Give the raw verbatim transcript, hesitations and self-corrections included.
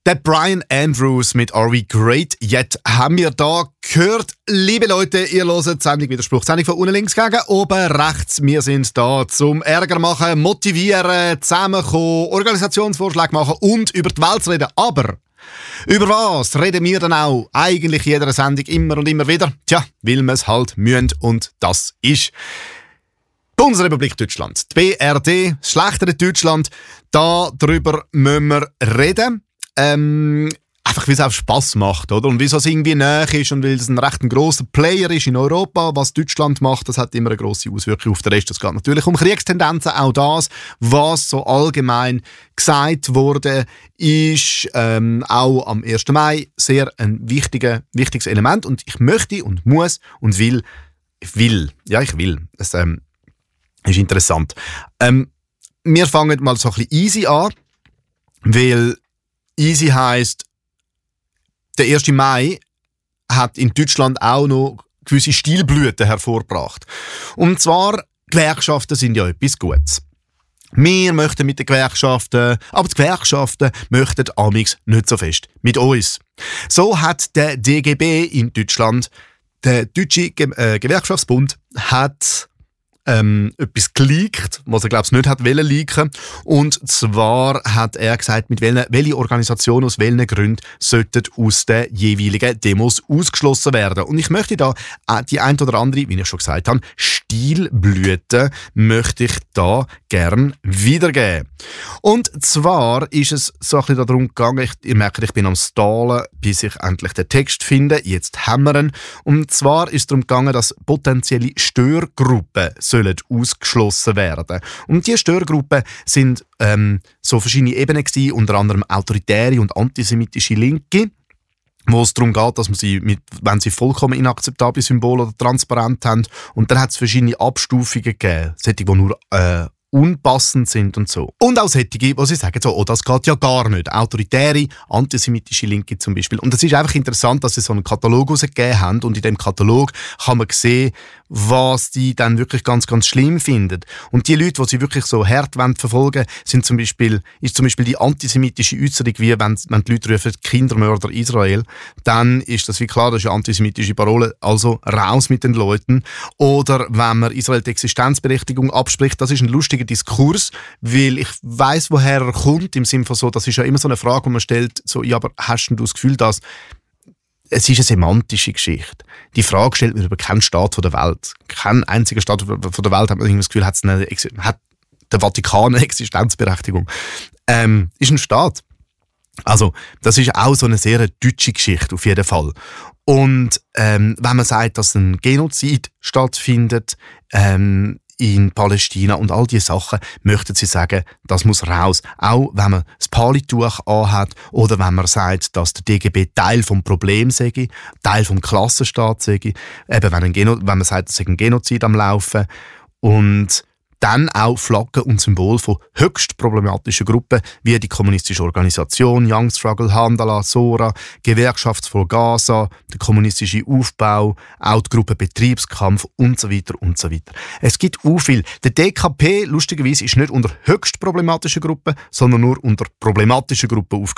Der Brian Andrews mit Are We Great Yet haben wir da gehört. Liebe Leute, ihr hört die Sendung Widerspruch. Die Sendung von unten links gegen oben rechts. Wir sind da zum Ärger machen, motivieren, zusammenkommen, Organisationsvorschläge machen und über die Welt zu reden. Aber über was reden wir dann auch eigentlich in jeder Sendung immer und immer wieder? Tja, weil wir es halt müssen und das ist die Bundesrepublik Deutschland. Die B R D, das schlechtere Deutschland, darüber müssen wir reden. Ähm, einfach weil es auch Spass macht, oder? Und weil es irgendwie näher ist und weil es ein recht grosser Player ist in Europa, was Deutschland macht, das hat immer eine grosse Auswirkung auf den Rest. Es geht natürlich um Kriegstendenzen, auch das, was so allgemein gesagt wurde, ist ähm, auch am ersten Mai sehr ein wichtiger, wichtiges Element. Und ich möchte und muss und will, ich will, ja ich will, es ähm, ist interessant. Ähm, wir fangen mal so ein bisschen easy an, weil easy heisst, der erste Mai hat in Deutschland auch noch gewisse Stilblüten hervorgebracht. Und zwar, Gewerkschaften sind ja etwas Gutes. Wir möchten mit den Gewerkschaften, aber die Gewerkschaften möchten amigs nicht so fest mit uns. So hat der D G B in Deutschland, der Deutsche Ge- äh, Gewerkschaftsbund, hat Ähm, etwas geleakt, was er glaube ich nicht hat wollen leaken. Und zwar hat er gesagt, mit welchen, welche Organisationen aus welchen Gründen sollten aus den jeweiligen Demos ausgeschlossen werden. Und ich möchte da die ein oder andere, wie ich schon gesagt habe, Stilblüten möchte ich da gern wiedergeben. Und zwar ist es so ein bisschen darum gegangen, ich, ihr merkt, ich bin am Stallen, bis ich endlich den Text finde. Jetzt haben wir ihn. Und zwar ist es darum gegangen, dass potenzielle Störgruppen sollen ausgeschlossen werden. Und diese Störgruppen sind ähm, so verschiedene Ebenen gewesen, unter anderem autoritäre und antisemitische Linke, wo es darum geht, dass man sie, mit, wenn sie vollkommen inakzeptable Symbole oder transparent haben, und dann hat es verschiedene Abstufungen gegeben, solche, die nur äh, unpassend sind und so. Und auch solche, die sie sagen, so, oh, das geht ja gar nicht. Autoritäre, antisemitische Linke zum Beispiel. Und es ist einfach interessant, dass sie so einen Katalog rausgegeben haben, und in dem Katalog kann man sehen, was die dann wirklich ganz, ganz schlimm finden. Und die Leute, die sie wirklich so hart verfolgen wollen, sind zum Beispiel, ist zum Beispiel die antisemitische Äußerung, wie wenn, wenn die Leute rufen, Kindermörder Israel, dann ist das wie klar, das ist eine antisemitische Parole, also raus mit den Leuten. Oder wenn man Israel die Existenzberechtigung abspricht, das ist ein lustiger Diskurs, weil ich weiss, woher er kommt, im Sinne von so, das ist ja immer so eine Frage, die man stellt, so, ja, aber hast du das Gefühl, dass es ist eine semantische Geschichte. Die Frage stellt man über keinen Staat der Welt. Kein einziger Staat der Welt hat man das Gefühl, hat, eine, hat der Vatikan eine Existenzberechtigung. Ähm, ist ein Staat. Also, das ist auch so eine sehr deutsche Geschichte, auf jeden Fall. Und ähm, wenn man sagt, dass ein Genozid stattfindet, ähm, in Palästina und all diese Sachen, möchten sie sagen, das muss raus. Auch wenn man das Palituch anhat oder wenn man sagt, dass der D G B Teil vom Problem sei, Teil vom Klassenstaat sei, eben wenn, ein Geno- wenn man sagt, es sei ein Genozid am Laufen. Und dann auch Flaggen und Symbol von höchst problematischen Gruppen wie die kommunistische Organisation Young Struggle, Handala, Sora, Gewerkschaftsvolk Gaza, der kommunistische Aufbau, auch die Gruppe Betriebskampf und so weiter und so weiter. Es gibt auch viel. Der D K P, lustigerweise, ist nicht unter höchst problematischen Gruppen, sondern nur unter problematischen Gruppen aufgeführt.